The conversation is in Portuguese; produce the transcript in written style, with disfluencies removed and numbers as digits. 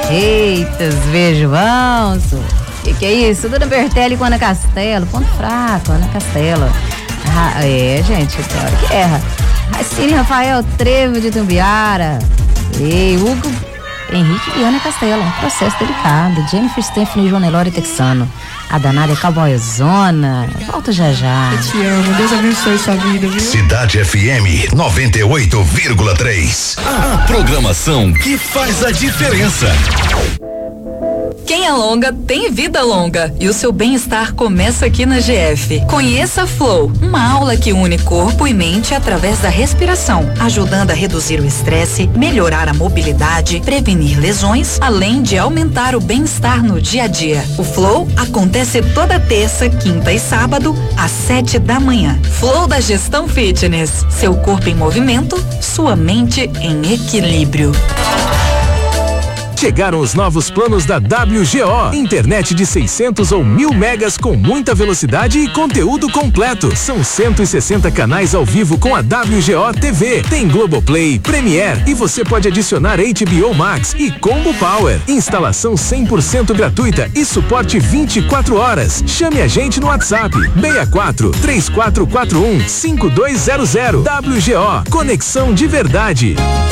Eita, vejo, Vanso. Que é isso? Duda Bertelli com Ana Castelo. Ponto fraco, Ana Castelo. Gente, tem hora que erra. Racine Rafael Trevo de Tumbiara. Ei, Hugo Henrique e Ana Castelo. Um processo delicado. Jennifer Stephanie, João Nelore Texano. A danada é Cowboyzona. Volto já já. Eu te amo. Deus abençoe sua vida, viu? Cidade FM 98,3. A programação que faz a diferença. Quem alonga tem vida longa e o seu bem-estar começa aqui na GF. Conheça a Flow, uma aula que une corpo e mente através da respiração, ajudando a reduzir o estresse, melhorar a mobilidade, prevenir lesões, além de aumentar o bem-estar no dia a dia. O Flow acontece toda terça, quinta e sábado, às 7 da manhã. Flow da Gestão Fitness, seu corpo em movimento, sua mente em equilíbrio. Chegaram os novos planos da WGO. Internet de 600 ou 1000 megas com muita velocidade e conteúdo completo. São 160 canais ao vivo com a WGO TV. Tem Globoplay, Premiere e você pode adicionar HBO Max e Combo Power. Instalação 100% gratuita e suporte 24 horas. Chame a gente no WhatsApp 64 3441 5200. WGO, conexão de verdade.